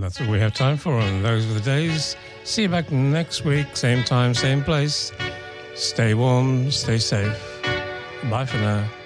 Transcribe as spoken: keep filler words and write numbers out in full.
that's all we have time for on Those Were the Days. See you back next week, same time, same place. Stay warm, stay safe. Bye for now.